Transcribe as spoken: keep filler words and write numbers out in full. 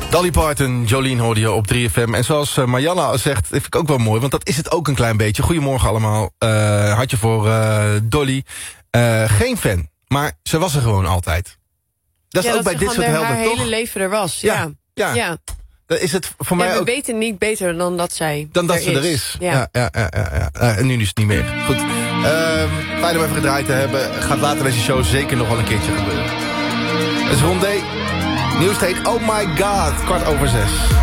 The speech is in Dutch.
Dolly Parton, Jolene hoorde je op drie F M. En zoals uh, Marianne al zegt, vind ik ook wel mooi, want dat is het ook een klein beetje. Goedemorgen allemaal. Uh, had je voor uh, Dolly. Uh, geen fan, maar ze was er gewoon altijd. Dat is ja, ook dat bij dit soort helden, haar toch? hele leven er was, ja. Ja, ja. ja. Dat is het voor mij ja, we ook... weten niet beter dan dat zij Dan dat er ze is. er is. Ja. Ja, ja, ja, ja, ja. Uh, en nu is het niet meer. Goed. Uh, fijn om even gedraaid te hebben. Gaat later deze show zeker nog wel een keertje gebeuren. Het is Rondé. Nieuws heet Oh My God. Kwart over zes.